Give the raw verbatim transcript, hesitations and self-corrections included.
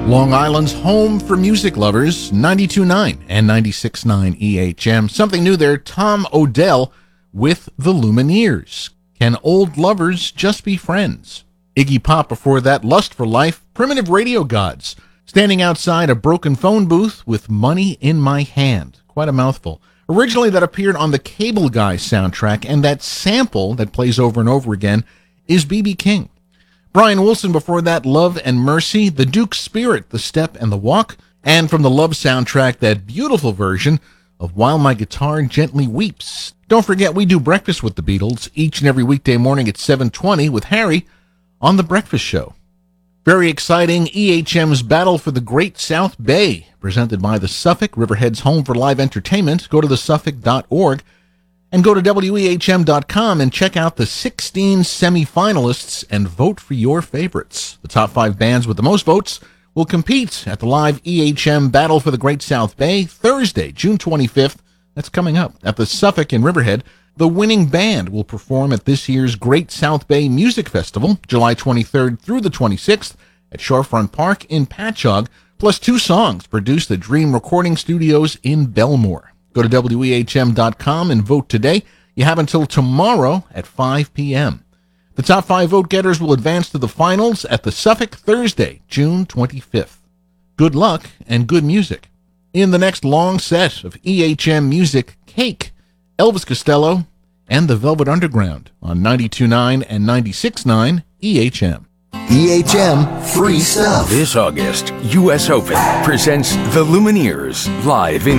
Long Island's home for music lovers, ninety-two point nine and ninety-six point nine E H M. Something new there, Tom Odell with the Lumineers. Can old lovers just be friends? Iggy Pop before that, Lust for Life, Primitive Radio Gods. Standing outside a broken phone booth with Money in My Hand. Quite a mouthful. Originally that appeared on the Cable Guy soundtrack, and that sample that plays over and over again is B B King. Brian Wilson before that, Love and Mercy, The Duke's Spirit, The Step and the Walk, and from the Love soundtrack, that beautiful version of While My Guitar Gently Weeps. Don't forget, we do Breakfast with the Beatles each and every weekday morning at seven twenty with Harry on The Breakfast Show. Very exciting, E H M's Battle for the Great South Bay, presented by the Suffolk, Riverhead's home for live entertainment. Go to the suffolk dot org. And go to W E H M dot com and check out the sixteen semifinalists and vote for your favorites. The top five bands with the most votes will compete at the live E H M Battle for the Great South Bay Thursday, June twenty-fifth. That's coming up at the Suffolk in Riverhead. The winning band will perform at this year's Great South Bay Music Festival, July twenty-third through the twenty-sixth at Shorefront Park in Patchogue, plus two songs produced at Dream Recording Studios in Belmore. Go to W E H M dot com and vote today. You have until tomorrow at five p.m. The top five vote getters will advance to the finals at the Suffolk Thursday, June twenty-fifth. Good luck and good music. In the next long set of E H M music, Cake, Elvis Costello, and the Velvet Underground on ninety-two point nine and ninety-six point nine E H M. E H M Free Stuff. This August, U S Open presents the Lumineers live in